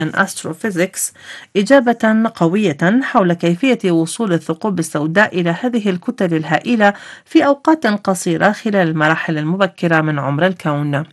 أستروفيزيكس إجابة قوية حول كيفية وصول الثقوب السوداء إلى هذه الكتل الهائلة في أوقات قصيرة خلال المراحل المبكرة من عمر الكون.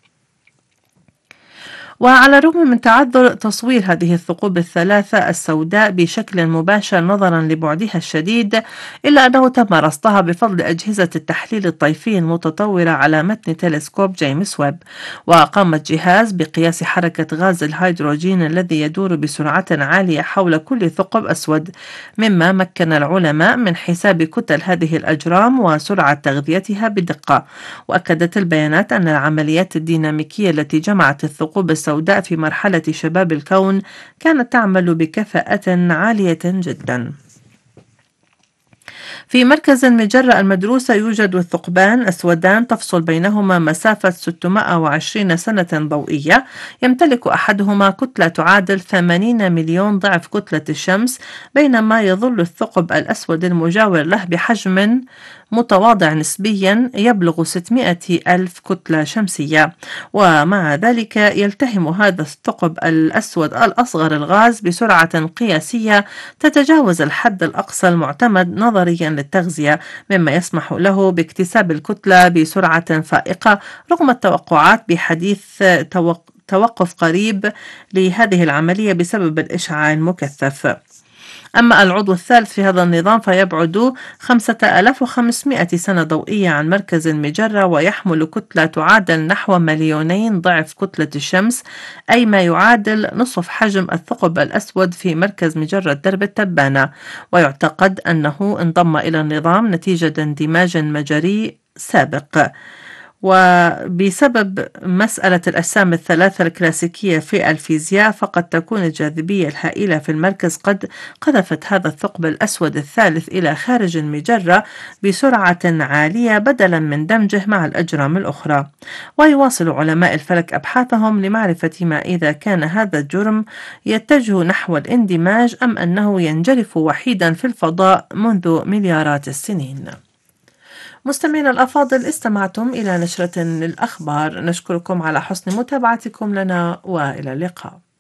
وعلى الرغم من تعذر تصوير هذه الثقوب الثلاثة السوداء بشكل مباشر نظرا لبعدها الشديد، إلا أنه تم رصدها بفضل أجهزة التحليل الطيفي المتطورة على متن تلسكوب جيمس ويب. وقام الجهاز بقياس حركة غاز الهيدروجين الذي يدور بسرعة عالية حول كل ثقب أسود، مما مكن العلماء من حساب كتل هذه الأجرام وسرعة تغذيتها بدقة. وأكدت البيانات أن العمليات الديناميكية التي جمعت الثقوب السوداء في مرحلة شباب الكون كانت تعمل بكفاءة عالية جدا. في مركز المجرة المدروسة يوجد ثقبان أسودان تفصل بينهما مسافة 620 سنة ضوئية، يمتلك أحدهما كتلة تعادل 80 مليون ضعف كتلة الشمس، بينما يظل الثقب الأسود المجاور له بحجم متواضع نسبيا يبلغ 600 ألف كتلة شمسية. ومع ذلك يلتهم هذا الثقب الأسود الأصغر الغاز بسرعة قياسية تتجاوز الحد الأقصى المعتمد نظريا للتغذية، مما يسمح له باكتساب الكتلة بسرعة فائقة رغم التوقعات بحديث توقف قريب لهذه العملية بسبب الإشعاع المكثف. أما العضو الثالث في هذا النظام فيبعد 5500 سنة ضوئية عن مركز المجرة، ويحمل كتلة تعادل نحو 2,000,000 ضعف كتلة الشمس، أي ما يعادل نصف حجم الثقب الأسود في مركز مجرة درب التبانة. ويعتقد أنه انضم إلى النظام نتيجة اندماج مجري سابق. وبسبب مسألة الأجسام الثلاثة الكلاسيكية في الفيزياء، فقد تكون الجاذبية الهائلة في المركز قد قذفت هذا الثقب الأسود الثالث إلى خارج المجرة بسرعة عالية بدلا من دمجه مع الأجرام الأخرى. ويواصل علماء الفلك أبحاثهم لمعرفة ما إذا كان هذا الجرم يتجه نحو الاندماج أم أنه ينجرف وحيدا في الفضاء منذ مليارات السنين. مستمعينا الأفاضل، استمعتم إلى نشرة للأخبار، نشكركم على حسن متابعتكم لنا وإلى اللقاء.